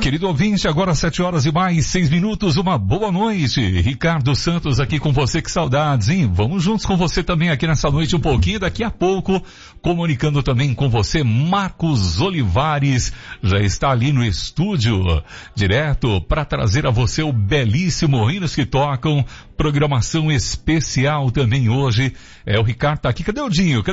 Querido ouvinte, agora 7h mais 6, uma boa noite. Ricardo Santos aqui com você, que saudades, hein? Vamos juntos com você também aqui nessa noite um pouquinho, daqui a pouco, comunicando também com você, Marcos Olivares, já está ali no estúdio, direto para trazer a você o belíssimo Hinos que Tocam, programação especial também hoje. O Ricardo tá aqui, cadê o Dinho?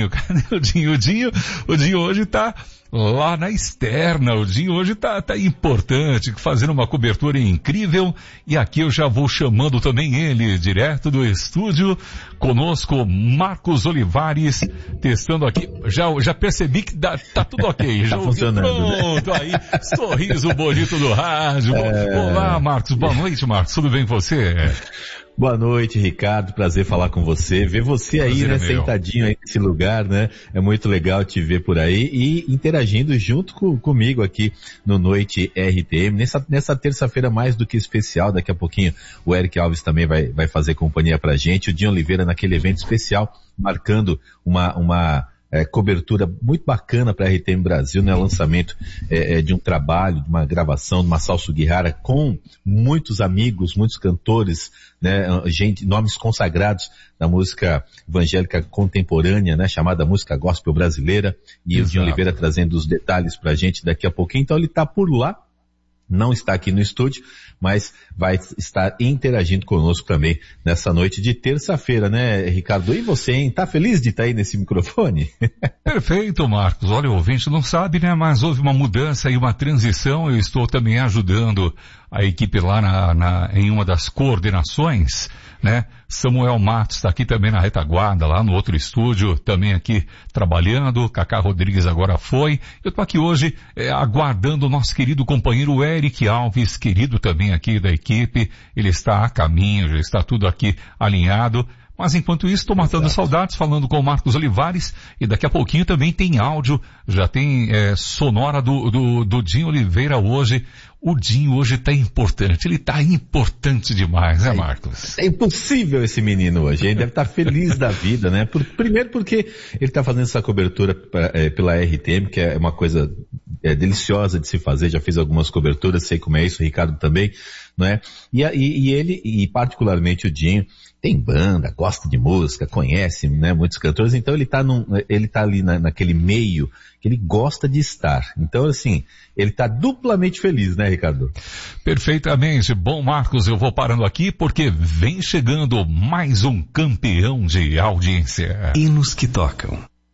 O Dinho hoje tá lá na externa, o Dinho hoje tá importante, fazendo uma cobertura incrível, e aqui eu já vou chamando também ele, direto do estúdio, conosco, Marcos Olivares, testando aqui, já percebi que tá tudo ok, já tá funcionando, pronto, aí, sorriso bonito do rádio. Olá, Marcos, boa noite, Marcos, tudo bem com você? Boa noite, Ricardo, prazer falar com você, ver você aí, né, sentadinho aí nesse lugar, né, é muito legal te ver por aí e interagindo junto comigo aqui no Noite RTM, nessa terça-feira mais do que especial. Daqui a pouquinho o Eric Alves também vai fazer companhia pra gente, o Dinho Oliveira naquele evento especial, marcando uma cobertura muito bacana para a RTM Brasil, né? Lançamento de um trabalho, de uma gravação, de uma Salso Guirara com muitos amigos, muitos cantores, né? Nomes consagrados da música evangélica contemporânea, né? Chamada música gospel brasileira, e Exato. O Dinho Oliveira trazendo os detalhes pra gente daqui a pouquinho. Então ele tá por lá, não está aqui no estúdio, mas vai estar interagindo conosco também nessa noite de terça-feira, né, Ricardo? E você, hein? Tá feliz de estar aí nesse microfone? Perfeito, Marcos. Olha, o ouvinte não sabe, né, mas houve uma mudança e uma transição. Eu estou também ajudando a equipe lá em uma das coordenações, né? Samuel Matos está aqui também na retaguarda, lá no outro estúdio, também aqui trabalhando. Cacá Rodrigues agora foi. Eu estou aqui hoje aguardando o nosso querido companheiro Eric Alves, querido também aqui da equipe. Ele está a caminho, já está tudo aqui alinhado. Mas enquanto isso, estou matando saudades, falando com o Marcos Olivares, e daqui a pouquinho também tem áudio, já tem sonora do Dinho Oliveira hoje. O Dinho hoje tá importante, ele tá importante demais, né, Marcos? É impossível esse menino hoje, ele deve estar feliz da vida, né? Primeiro porque ele tá fazendo essa cobertura pela RTM, que é uma coisa deliciosa de se fazer, já fiz algumas coberturas, sei como é isso, o Ricardo também, não é? E ele, e particularmente o Dinho, tem banda, gosta de música, conhece, né, muitos cantores, então ele tá ali naquele meio que ele gosta de estar. Então, assim, ele tá duplamente feliz, né, Ricardo? Perfeitamente. Bom, Marcos, eu vou parando aqui porque vem chegando mais um campeão de audiência. Hinos que Tocam.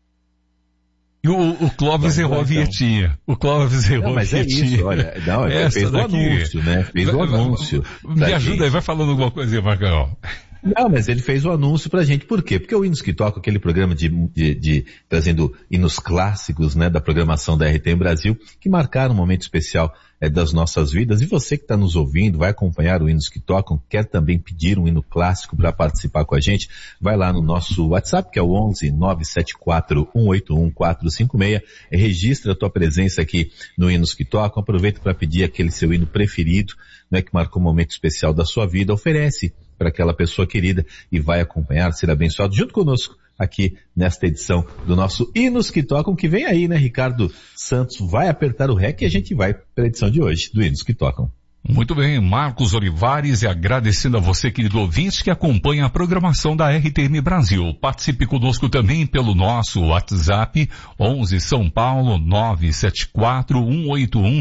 E o Clóvis errou a vietinha. O Clóvis errou a vietinha. É isso, olha, ele fez o anúncio, né? Fez o anúncio. Me ajuda aí, vai falando alguma coisa aí, Marcão. Não, mas ele fez o anúncio pra gente. Por quê? Porque o Hinos que Tocam, aquele programa de trazendo hinos clássicos, né, da programação da RTM Brasil, que marcaram um momento especial das nossas vidas. E você que está nos ouvindo, vai acompanhar o Hinos que Tocam, quer também pedir um hino clássico para participar com a gente, vai lá no nosso WhatsApp, que é o 11 974 181 456, registra a tua presença aqui no Hinos que Tocam, aproveita para pedir aquele seu hino preferido, né, que marcou um momento especial da sua vida, oferece para aquela pessoa querida e vai acompanhar, ser abençoado junto conosco aqui nesta edição do nosso Hinos que Tocam, que vem aí, né? Ricardo Santos vai apertar o REC e a gente vai para a edição de hoje do Hinos que Tocam. Muito bem, Marcos Olivares, e agradecendo a você, querido ouvinte, que acompanha a programação da RTM Brasil. Participe conosco também pelo nosso WhatsApp, 11 São Paulo 974 181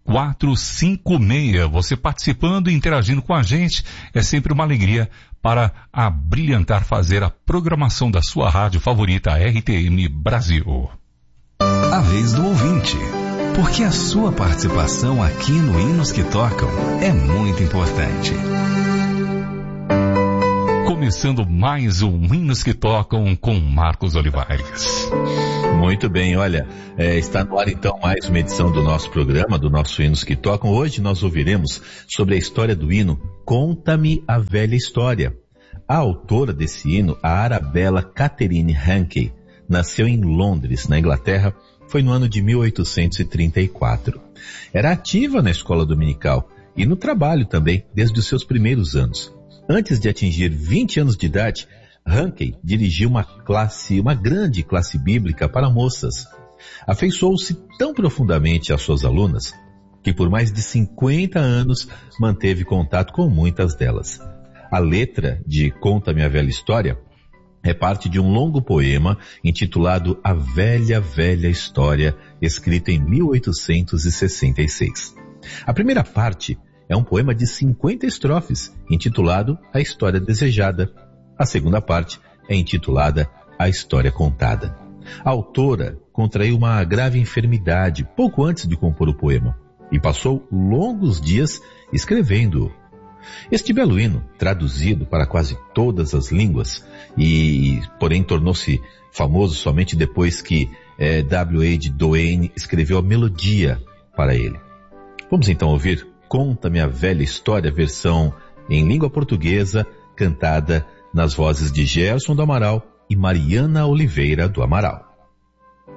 456. Você participando e interagindo com a gente é sempre uma alegria para abrilhantar, fazer a programação da sua rádio favorita, a RTM Brasil. A vez do ouvinte, porque a sua participação aqui no Hinos que Tocam é muito importante. Começando mais um Hinos que Tocam com Marcos Olivares. Muito bem, olha, está no ar então mais uma edição do nosso programa, do nosso Hinos que Tocam. Hoje nós ouviremos sobre a história do hino Conta-me a Velha História. A autora desse hino, a Arabella Catherine Hankey, nasceu em Londres, na Inglaterra, foi no ano de 1834. Era ativa na escola dominical e no trabalho também, desde os seus primeiros anos. Antes de atingir 20 anos de idade, Hankey dirigiu uma grande classe bíblica para moças. Afeiçoou-se tão profundamente às suas alunas que por mais de 50 anos manteve contato com muitas delas. A letra de Conta Minha Velha História é parte de um longo poema intitulado A Velha, Velha História, escrito em 1866. A primeira parte é um poema de 50 estrofes, intitulado A História Desejada. A segunda parte é intitulada A História Contada. A autora contraiu uma grave enfermidade pouco antes de compor o poema e passou longos dias escrevendo-o. Este belo hino, traduzido para quase todas as línguas, porém tornou-se famoso somente depois que W.H. Duane escreveu a melodia para ele. Vamos então ouvir Conta Minha Velha História, versão em língua portuguesa, cantada nas vozes de Gerson do Amaral e Mariana Oliveira do Amaral.